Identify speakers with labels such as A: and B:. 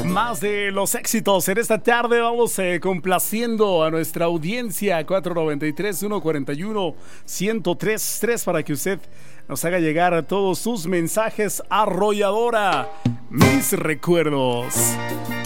A: Más de los éxitos en esta tarde. Vamos complaciendo a nuestra audiencia 493-141-1033 para que usted nos haga llegar todos sus mensajes. Arrolladora, mis recuerdos.